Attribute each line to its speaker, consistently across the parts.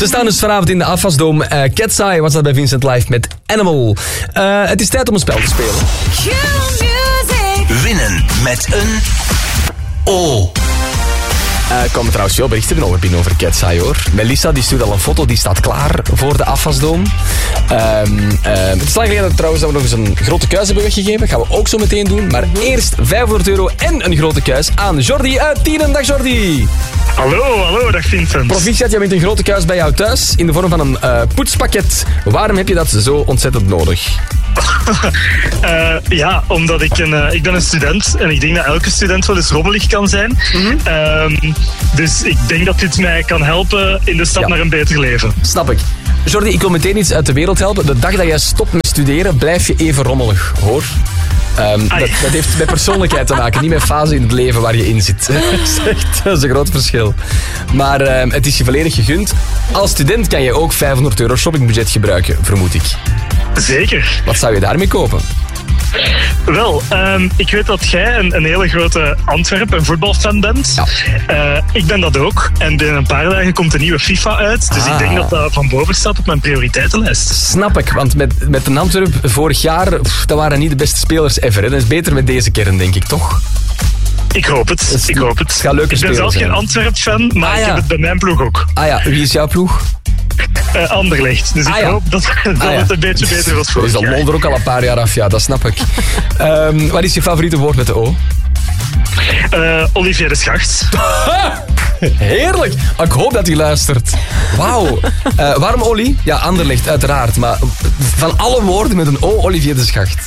Speaker 1: Ze staan dus vanavond in de Afwasdome. Cat's Eye was dat bij Vincent Live met Animal. Het is tijd om een spel te spelen.
Speaker 2: Winnen met een O.
Speaker 1: Er komen trouwens veel berichten binnen over Cat's Eye, hoor. Melissa die stuurt al een foto, die staat klaar voor de Afwasdome. Het is lang geleden trouwens dat we nog eens een grote kuis hebben weggegeven. Dat gaan we ook zo meteen doen. Maar eerst €500 en een grote kuis aan Jordi uit Tienen. Dag Jordi.
Speaker 3: Hallo, dag Vincent.
Speaker 1: Proficiat, jij bent een grote kuis bij jou thuis in de vorm van een poetspakket. Waarom heb je dat zo ontzettend nodig?
Speaker 3: Ja, omdat ik ben een student en ik denk dat elke student wel eens rommelig kan zijn. Dus ik denk dat dit mij kan helpen in de stap naar een beter leven.
Speaker 1: Snap ik. Jordi, ik wil meteen iets uit de wereld helpen. De dag dat jij stopt met studeren, blijf je even rommelig, hoor. Dat heeft met persoonlijkheid te maken, niet met fase in het leven waar je in zit. Dat is een groot verschil. Maar het is je volledig gegund. Als student kan je ook €500 shoppingbudget gebruiken, vermoed ik.
Speaker 3: Zeker.
Speaker 1: Wat zou je daarmee kopen?
Speaker 3: Wel, ik weet dat jij een hele grote Antwerp- en voetbalfan bent.
Speaker 1: Ja.
Speaker 3: Ik ben dat ook. En binnen een paar dagen komt de nieuwe FIFA uit. Dus ik denk dat dat van boven staat op mijn prioriteitenlijst.
Speaker 1: Snap ik, want met een Antwerp vorig jaar, dat waren niet de beste spelers ever. Hè. Dat is beter met deze kern, denk ik, toch?
Speaker 3: Ik hoop het.
Speaker 1: Het gaat leuke
Speaker 3: ik ben zelf geen Antwerp-fan, maar ik heb het bij mijn ploeg ook.
Speaker 1: Ah ja, wie is jouw ploeg?
Speaker 3: Anderlecht. Dus ik hoop dat het een beetje beter was voor
Speaker 1: Dus dat loopt er ook al een paar jaar af, ja, dat snap ik. Wat is je favoriete woord met de O?
Speaker 3: Olivier de Schacht.
Speaker 1: Heerlijk! Ik hoop dat hij luistert. Wauw. Waarom Olly? Ja, Anderlecht, uiteraard. Maar van alle woorden met een O, Olivier de Schacht.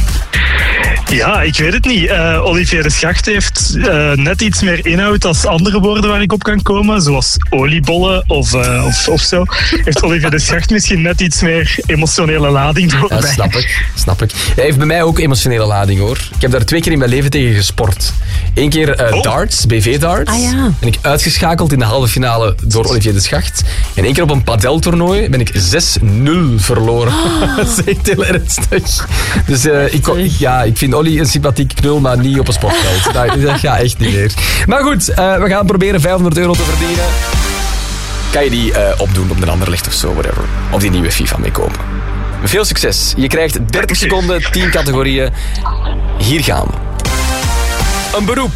Speaker 3: Ja, ik weet het niet. Olivier de Schacht heeft net iets meer inhoud als andere woorden waar ik op kan komen. Zoals oliebollen of zo. Heeft Olivier de Schacht misschien net iets meer emotionele lading door mij.
Speaker 1: Snap ik. Hij heeft bij mij ook emotionele lading, hoor. Ik heb daar 2 keer in mijn leven tegen gesport. 1 keer darts, BV-darts.
Speaker 4: Ah, ja.
Speaker 1: Ben ik uitgeschakeld in de halve finale door Olivier de Schacht. En 1 keer op een padeltoernooi ben ik 6-0 verloren. Dat is echt heel ernstig. Dus ik vind Olly een sympathiek knul, maar niet op een sportveld. Dat gaat echt niet meer. Maar goed, we gaan proberen €500 te verdienen. Kan je die opdoen op de Anderlecht of zo, whatever. Of die nieuwe FIFA meekopen. Veel succes. Je krijgt 30 seconden, 10 categorieën. Hier gaan we. Een beroep.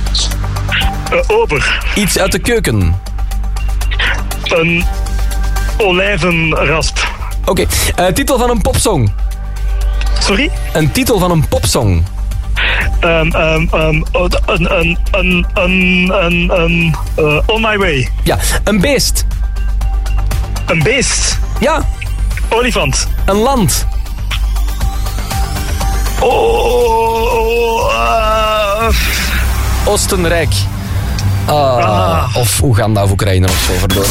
Speaker 3: Ober.
Speaker 1: Iets uit de keuken.
Speaker 3: Een olijvenrasp.
Speaker 1: Oké. Titel van een popsong.
Speaker 3: Sorry?
Speaker 1: Een titel van een popsong.
Speaker 3: On My Way.
Speaker 1: Ja. Een beest.
Speaker 3: Een beest.
Speaker 1: Ja.
Speaker 3: Olifant.
Speaker 1: Een land. Oostenrijk. Of Oeganda of Oekraïne of zo, verdorie.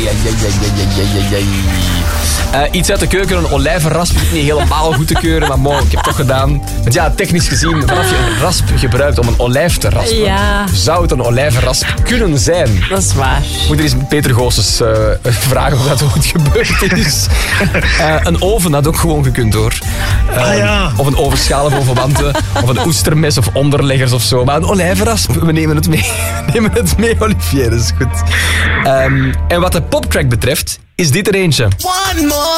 Speaker 1: Iets uit de keuken, een olijvenrasp. Niet helemaal goed te keuren, maar mooi, ik heb het toch gedaan. Want ja, technisch gezien, vanaf je een rasp gebruikt om een olijf te raspen, zou het een olijvenrasp kunnen zijn.
Speaker 4: Dat is waar.
Speaker 1: Moet er eens Peter Goossens vragen of dat ooit gebeurd is. Een oven had ook gewoon gekund, hoor. Of een ovenschaal of ovenwanten. Of een oestermes of onderleggers of zo. Maar een olijvenrasp, we nemen het mee. Olivier, dat is goed. En wat de poptrack betreft, is dit er eentje.
Speaker 2: One more